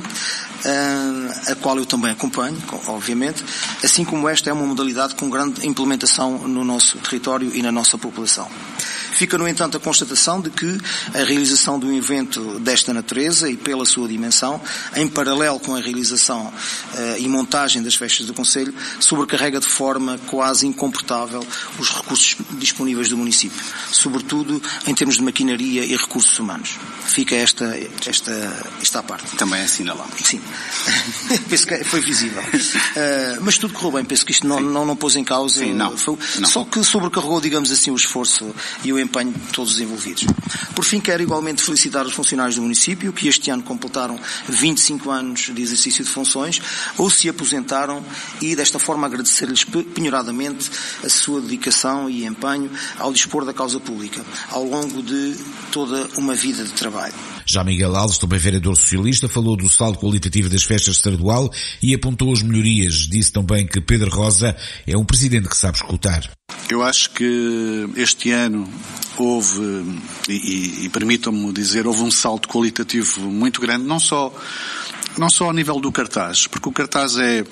a qual eu também acompanho, obviamente, assim como esta é uma modalidade com grande implementação no nosso território e na nossa população. Fica, no entanto, a constatação de que a realização de um evento desta natureza e pela sua dimensão, em paralelo com a realização uh, e montagem das festas do Concelho, sobrecarrega de forma quase incomportável os recursos disponíveis do município, sobretudo em termos de maquinaria e recursos humanos. Fica esta, esta, esta à parte. Também assinalamos. Sim. Penso que foi visível. Uh, mas tudo correu bem. Penso que isto não, não, não pôs em causa. Sim, não. Foi, não. Só que sobrecarregou, digamos assim, o esforço e o empenho de todos os envolvidos. Por fim, quero igualmente felicitar os funcionários do município, que este ano completaram vinte e cinco anos de exercício de funções, ou se aposentaram, e desta forma agradecer-lhes penhoradamente a sua dedicação e empenho ao dispor da causa pública, ao longo de toda uma vida de trabalho. Já Miguel Alves, também vereador socialista, falou do saldo qualitativo das festas de Sardual e apontou as melhorias. Disse também que Pedro Rosa é um presidente que sabe escutar. Eu acho que este ano houve, e, e, e permitam-me dizer, houve um salto qualitativo muito grande, não só, não só ao nível do cartaz, porque o cartaz é,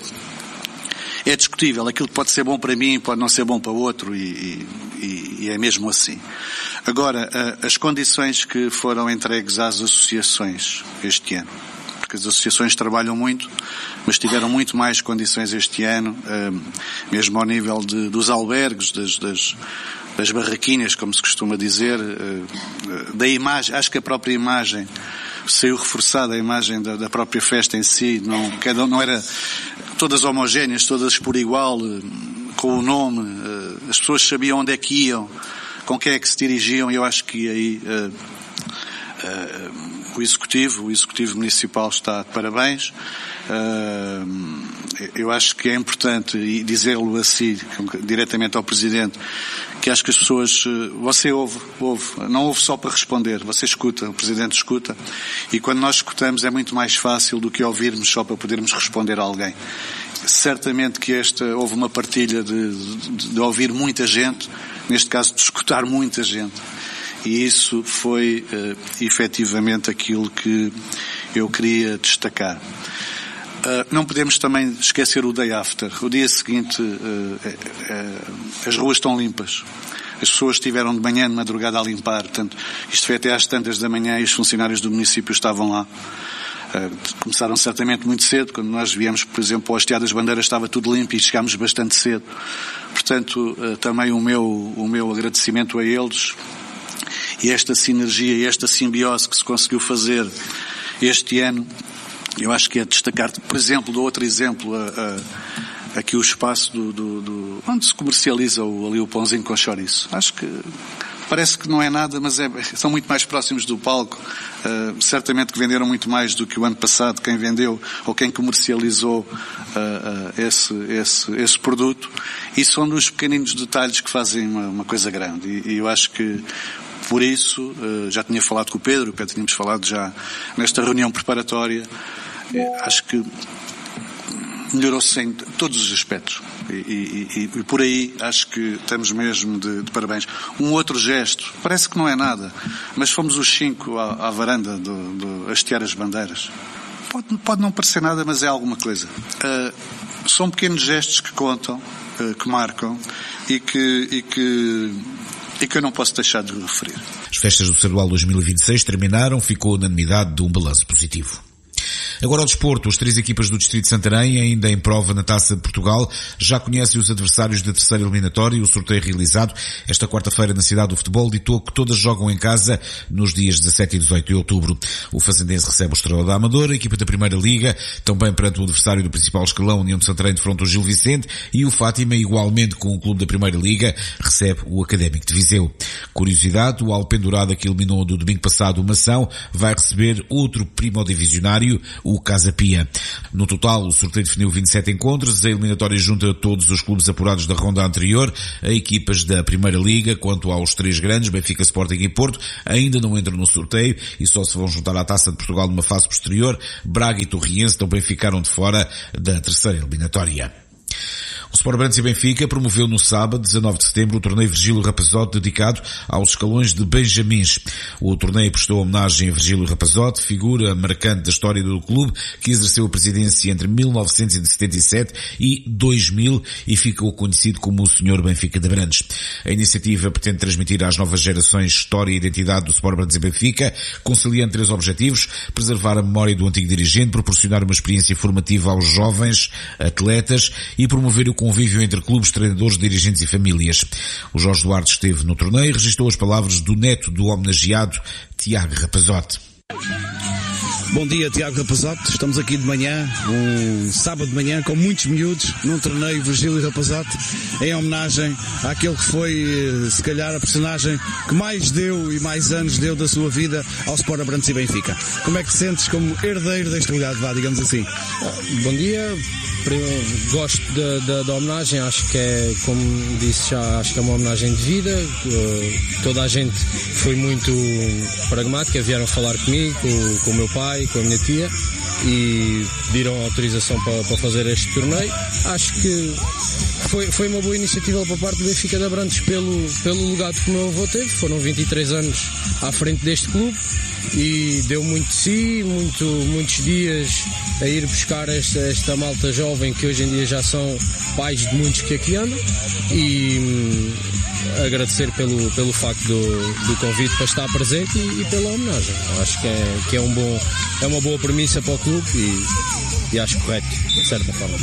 é discutível, aquilo que pode ser bom para mim pode não ser bom para outro, e, e, e é mesmo assim. Agora, as condições que foram entregues às associações este ano, porque as associações trabalham muito, mas tiveram muito mais condições este ano, mesmo ao nível de, dos albergues, das, das, das barraquinhas, como se costuma dizer, da imagem. Acho que a própria imagem saiu reforçada, a imagem da, da própria festa em si, não, cada, não era todas homogéneas, todas por igual, com o nome, as pessoas sabiam onde é que iam, com quem é que se dirigiam, e eu acho que aí uh, uh, o Executivo, o Executivo Municipal está de parabéns. Uh, eu acho que é importante, e dizê-lo assim, diretamente ao Presidente, que acho que as pessoas, você ouve, ouve, não ouve só para responder, você escuta, o Presidente escuta, e quando nós escutamos é muito mais fácil do que ouvirmos só para podermos responder a alguém. Certamente que esta, houve uma partilha de, de, de ouvir muita gente, neste caso de escutar muita gente, e isso foi uh, efetivamente aquilo que eu queria destacar. Uh, não podemos também esquecer o day after. O dia seguinte, uh, uh, uh, as ruas estão limpas. As pessoas estiveram de manhã, de madrugada a limpar. Portanto, isto foi até às tantas da manhã e os funcionários do município estavam lá. Começaram certamente muito cedo. Quando nós viemos, por exemplo, ao Hastear das Bandeiras, estava tudo limpo e chegámos bastante cedo. Portanto, também o meu, o meu agradecimento a eles e esta sinergia e esta simbiose que se conseguiu fazer este ano, eu acho que é destacar, por exemplo, dou outro exemplo, a, a, aqui o espaço do, do, do, onde se comercializa o, ali o pãozinho com chouriço. Acho que parece que não é nada, mas é, são muito mais próximos do palco. Uh, certamente que venderam muito mais do que o ano passado, quem vendeu ou quem comercializou uh, uh, esse, esse, esse produto. E são dos pequeninos detalhes que fazem uma, uma coisa grande. E, e eu acho que por isso, uh, já tinha falado com o Pedro, o Pedro tínhamos falado já nesta reunião preparatória, uh, acho que melhorou-se em todos os aspectos. E, e, e, e por aí acho que estamos mesmo de, de parabéns. Um outro gesto, parece que não é nada, mas fomos os cinco à, à varanda do, do hastear as bandeiras. Pode, pode não parecer nada, mas é alguma coisa. Uh, são pequenos gestos que contam, uh, que marcam e que, e que e que eu não posso deixar de referir. As festas do Sardual dois mil e vinte e seis terminaram, ficou unanimidade de um balanço positivo. Agora ao desporto, as três equipas do Distrito de Santarém, ainda em prova na Taça de Portugal, já conhecem os adversários da terceira eliminatória. O sorteio realizado esta quarta-feira na cidade do futebol ditou que todas jogam em casa nos dias dezassete e dezoito de outubro. O Fazendense recebe o Estrela da Amadora, a equipa da Primeira Liga, também perante o adversário do principal escalão, União de Santarém, defronta o Gil Vicente, e o Fátima, igualmente com o clube da Primeira Liga, recebe o Académico de Viseu. Curiosidade, o Alpendurada, que eliminou do domingo passado o Mação, vai receber outro primodivisionário, o Casa Pia. No total, o sorteio definiu vinte e sete encontros. A eliminatória junta todos os clubes apurados da ronda anterior, a equipas da Primeira Liga. Quanto aos três grandes, Benfica, Sporting e Porto, ainda não entram no sorteio e só se vão juntar à Taça de Portugal numa fase posterior. Braga e Torriense também ficaram de fora da terceira eliminatória. O Sport Abrantes e Benfica promoveu no sábado, dezanove de setembro, o torneio Virgílio Rapazote dedicado aos escalões de Benjamins. O torneio prestou homenagem a Virgílio Rapazote, figura marcante da história do clube, que exerceu a presidência entre mil novecentos e setenta e sete e dois mil e ficou conhecido como o senhor Benfica de Abrantes. A iniciativa pretende transmitir às novas gerações história e identidade do Sport Abrantes e Benfica, conciliando três objetivos: preservar a memória do antigo dirigente, proporcionar uma experiência formativa aos jovens atletas e promover o convívio entre clubes, treinadores, dirigentes e famílias. O Jorge Duarte esteve no torneio e registrou as palavras do neto do homenageado, Tiago Rapazote. Bom dia, Tiago Rapazote. Estamos aqui de manhã, um sábado de manhã, com muitos miúdos, num torneio Virgílio Rapazote, em homenagem àquele que foi, se calhar, a personagem que mais deu e mais anos deu da sua vida ao Sport Abrantes e Benfica. Como é que te sentes como herdeiro deste legado, vá, digamos assim? Bom dia. Gosto da, da, da homenagem, acho que é, como disse já, acho que é uma homenagem de vida. Uh, toda a gente foi muito pragmática, vieram falar comigo, com, com o meu pai, com a minha tia, e pediram autorização para, para fazer este torneio. Acho que foi, foi uma boa iniciativa para parte do Benfica de Abrantes pelo, pelo legado que o meu avô teve. Foram vinte e três anos à frente deste clube e deu muito de si, muito, muitos dias a ir buscar esta, esta malta jovem que hoje em dia já são pais de muitos que aqui andam, e hum, agradecer pelo, pelo facto do, do convite para estar presente e, e pela homenagem. Acho que, é, que é, um bom, é uma boa premissa para o clube e, e acho correto, de certa forma.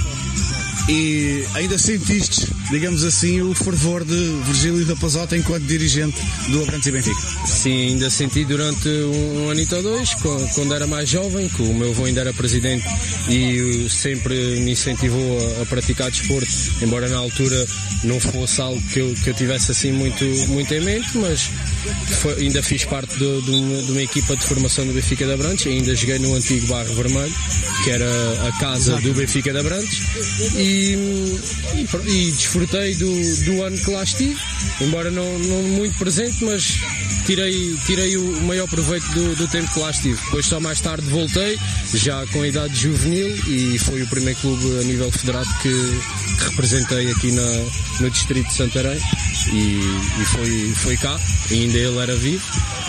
E ainda sentiste, digamos assim, o fervor de Virgílio Rapazote enquanto dirigente do Abrantes e Benfica? Sim, ainda senti durante um, um anito ou dois, quando era mais jovem, que o meu avô ainda era presidente e sempre me incentivou a, a praticar desporto, embora na altura não fosse algo que eu, que eu tivesse assim muito, muito em mente, mas foi, ainda fiz parte de, de, uma, de uma equipa de formação do Benfica de Abrantes, ainda joguei no antigo Barro Vermelho, que era a casa do Benfica de Abrantes, e, e, e desfrutei do, do ano que lá estive, embora não, não muito presente, mas tirei, tirei o maior proveito do, do tempo que lá estive. Depois só mais tarde voltei, já com a idade juvenil, e foi o primeiro clube a nível federado que, que representei aqui na, no Distrito de Santarém, e, e foi, foi cá, ainda ele era vivo,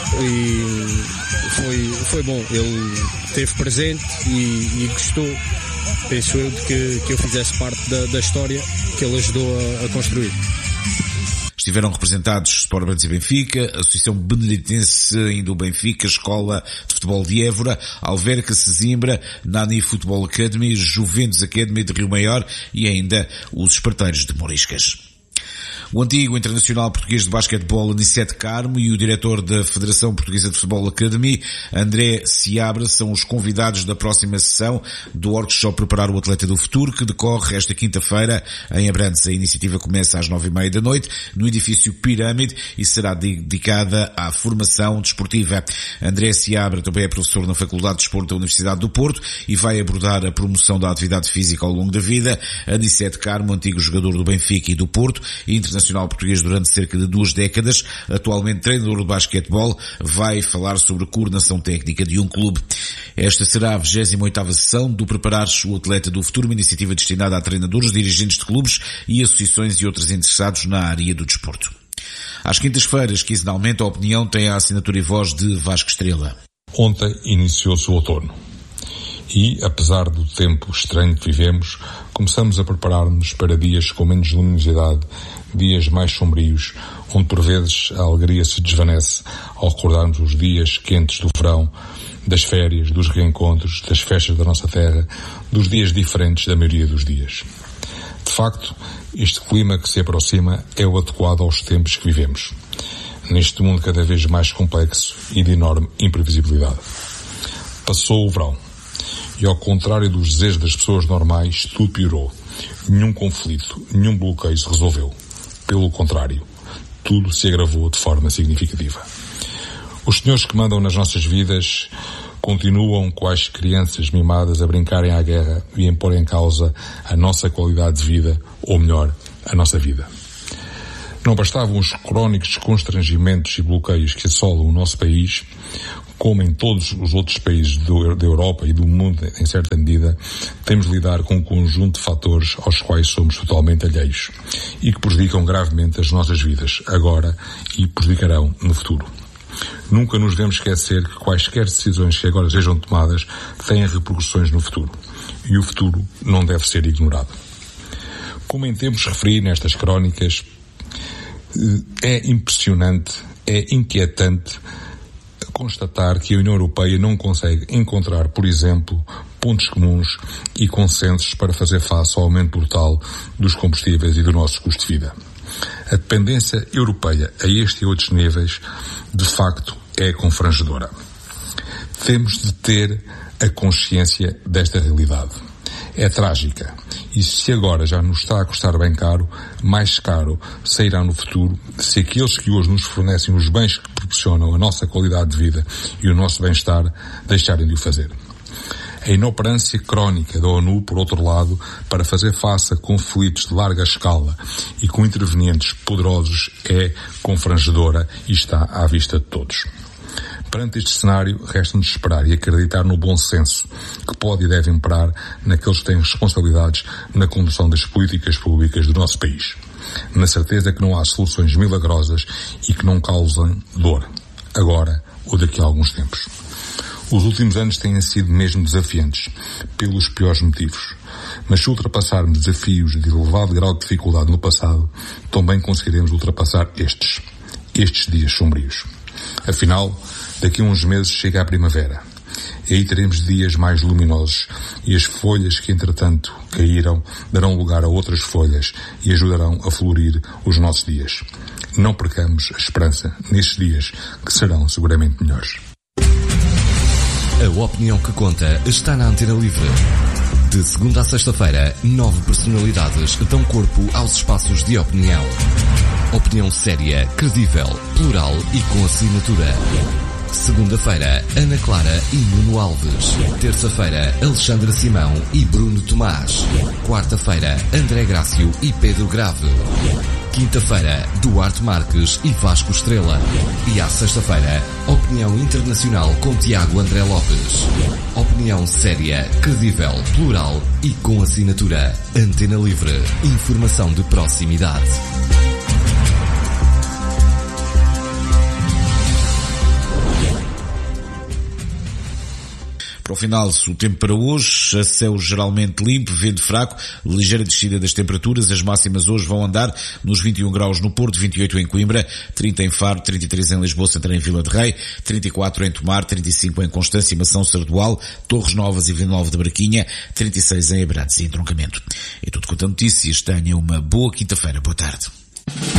e foi, foi bom. Ele esteve presente e, e gostou, penso eu, de que, que eu fizesse parte da, da história que ele ajudou a, a construir. Estiveram representados Sport Brands e Benfica, a Associação Beneditense do Benfica, Escola de Futebol de Évora, Alverca, Sesimbra, Nani Futebol Academy, Juventus Academy de Rio Maior e ainda os Esparteiros de Moriscas. O antigo internacional português de basquetebol Anicete Carmo e o diretor da Federação Portuguesa de Futebol Academy, André Seabra, são os convidados da próxima sessão do workshop Preparar o Atleta do Futuro, que decorre esta quinta-feira em Abrantes. A iniciativa começa às nove e meia da noite no edifício Pirâmide e será dedicada à formação desportiva. André Seabra também é professor na Faculdade de Desporto da Universidade do Porto e vai abordar a promoção da atividade física ao longo da vida. Anicete Carmo, antigo jogador do Benfica e do Porto e internacional português durante cerca de duas décadas, atualmente treinador de basquetebol, vai falar sobre a coordenação técnica de um clube. Esta será a vigésima oitava sessão do Preparares o Atleta do Futuro, uma iniciativa destinada a treinadores, dirigentes de clubes e associações e outros interessados na área do desporto. Às quintas-feiras, quinzenalmente, a opinião tem a assinatura e voz de Vasco Estrela. Ontem iniciou-se o outono. E, apesar do tempo estranho que vivemos, começamos a preparar-nos para dias com menos luminosidade, dias mais sombrios, onde por vezes a alegria se desvanece ao recordarmos os dias quentes do verão, das férias, dos reencontros, das festas da nossa terra, dos dias diferentes da maioria dos dias. De facto, este clima que se aproxima é o adequado aos tempos que vivemos, neste mundo cada vez mais complexo e de enorme imprevisibilidade. Passou o verão. E ao contrário dos desejos das pessoas normais, tudo piorou. Nenhum conflito, nenhum bloqueio se resolveu. Pelo contrário, tudo se agravou de forma significativa. Os senhores que mandam nas nossas vidas continuam quais crianças mimadas a brincarem à guerra e a pôr em causa a nossa qualidade de vida, ou melhor, a nossa vida. Não bastavam os crónicos constrangimentos e bloqueios que assolam o nosso país, como em todos os outros países do, da Europa e do mundo, em certa medida, temos de lidar com um conjunto de fatores aos quais somos totalmente alheios e que prejudicam gravemente as nossas vidas, agora e prejudicarão no futuro. Nunca nos devemos esquecer que quaisquer decisões que agora sejam tomadas têm repercussões no futuro, e o futuro não deve ser ignorado. Como em tempos referi nestas crónicas, é impressionante, é inquietante constatar que a União Europeia não consegue encontrar, por exemplo, pontos comuns e consensos para fazer face ao aumento brutal dos combustíveis e do nosso custo de vida. A dependência europeia a este e outros níveis, de facto, é confrangedora. Temos de ter a consciência desta realidade. É trágica. E se agora já nos está a custar bem caro, mais caro sairá no futuro se aqueles que hoje nos fornecem os bens que proporcionam a nossa qualidade de vida e o nosso bem-estar deixarem de o fazer. A inoperância crónica da ONU, por outro lado, para fazer face a conflitos de larga escala e com intervenientes poderosos é confrangedora e está à vista de todos. Perante este cenário, resta-nos esperar e acreditar no bom senso que pode e deve imperar naqueles que têm responsabilidades na condução das políticas públicas do nosso país. Na certeza que não há soluções milagrosas e que não causam dor, agora ou daqui a alguns tempos. Os últimos anos têm sido mesmo desafiantes, pelos piores motivos. Mas se ultrapassarmos desafios de elevado grau de dificuldade no passado, também conseguiremos ultrapassar estes, estes dias sombrios. Afinal, daqui a uns meses chega a primavera. E aí teremos dias mais luminosos e as folhas que entretanto caíram darão lugar a outras folhas e ajudarão a florir os nossos dias. Não percamos a esperança nestes dias que serão seguramente melhores. A opinião que conta está na Antena Livre. De segunda a sexta-feira, nove personalidades dão corpo aos espaços de opinião. Opinião séria, credível, plural e com assinatura. Segunda-feira, Ana Clara e Nuno Alves. Terça-feira, Alexandra Simão e Bruno Tomás. Quarta-feira, André Grácio e Pedro Grave. Quinta-feira, Duarte Marques e Vasco Estrela. E à sexta-feira, Opinião Internacional com Tiago André Lopes. Opinião séria, credível, plural e com assinatura. Antena Livre. Informação de proximidade. Para o final, o tempo para hoje, a céu geralmente limpo, vento fraco, ligeira descida das temperaturas, as máximas hoje vão andar nos vinte e um graus no Porto, vinte e oito em Coimbra, trinta em Faro, trinta e três em Lisboa, Santarém e Vila de Rei, trinta e quatro em Tomar, trinta e cinco em Constância, Mação, Sardual, Torres Novas e Vila Nova de Braquinha, trinta e seis em Abrantes e Entroncamento. É tudo quanto a notícias. Tenha uma boa quinta-feira. Boa tarde.